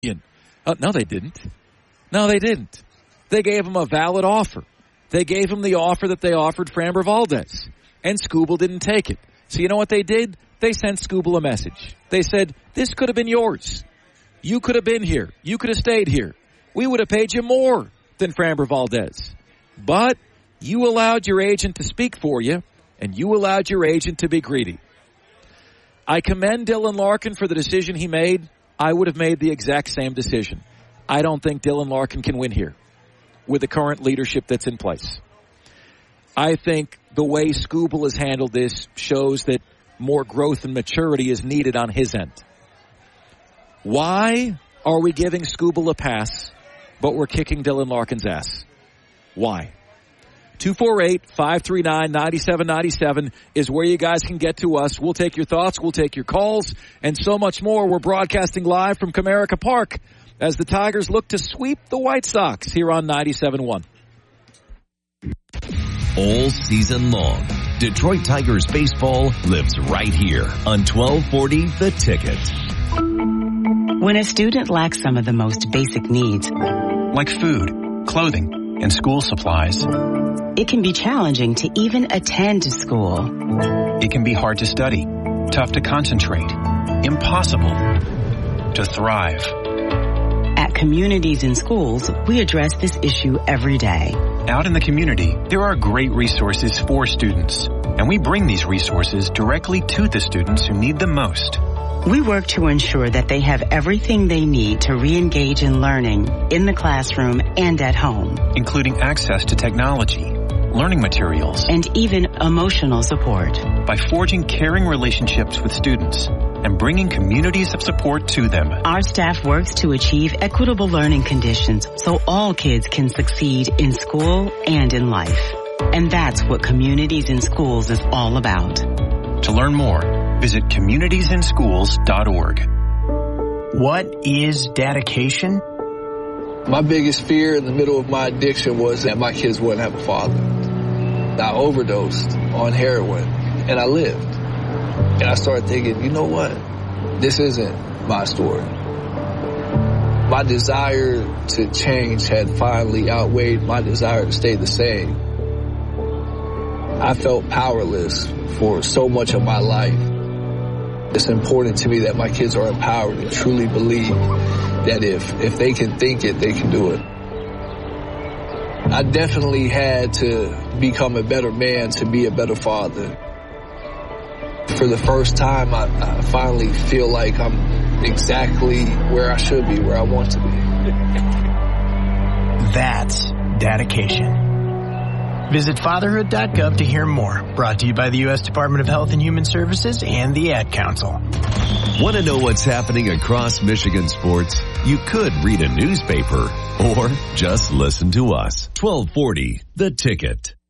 No, they didn't. No, they didn't. They gave him a valid offer. They gave him the offer that they offered Framber Valdez, and Skubal didn't take it. So you know what they did? They sent Skubal a message. They said, this could have been yours. You could have been here. You could have stayed here. We would have paid you more than Framber Valdez. But you allowed your agent to speak for you, and you allowed your agent to be greedy. I commend Dylan Larkin for the decision he made. I would have made the exact same decision. I don't think Dylan Larkin can win here with the current leadership that's in place. I think the way Skubal has handled this shows that more growth and maturity is needed on his end. Why are we giving Skubal a pass, but we're kicking Dylan Larkin's ass? Why? 248-539-9797 is where you guys can get to us. We'll take your thoughts, we'll take your calls, and so much more. We're broadcasting live from Comerica Park as the Tigers look to sweep the White Sox here on 97.1. All season long, Detroit Tigers baseball lives right here on 1240 The Ticket. When a student lacks some of the most basic needs, like food, clothing, and school supplies, it can be challenging to even attend school. It can be hard to study, tough to concentrate, impossible to thrive. At Communities in Schools, we address this issue every day. Out in the community, there are great resources for students, and we bring these resources directly to the students who need them most. We work to ensure that they have everything they need to re-engage in learning in the classroom and at home, including access to technology, learning materials, and even emotional support. By forging caring relationships with students and bringing communities of support to them, our staff works to achieve equitable learning conditions so all kids can succeed in school and in life. And that's what Communities in Schools is all about. To learn more, visit communitiesinschools.org. What is dedication? My biggest fear in the middle of my addiction was that my kids wouldn't have a father. I overdosed on heroin, and I lived. And I started thinking, you know what? This isn't my story. My desire to change had finally outweighed my desire to stay the same. I felt powerless for so much of my life. It's important to me that my kids are empowered and truly believe that if they can think it, they can do it. I definitely had to become a better man to be a better father. For the first time, I finally feel like I'm exactly where I should be, where I want to be. That's dedication. Visit fatherhood.gov to hear more. Brought to you by the U.S. Department of Health and Human Services and the Ad Council. Want to know what's happening across Michigan sports? You could read a newspaper or just listen to us. 1240 The Ticket.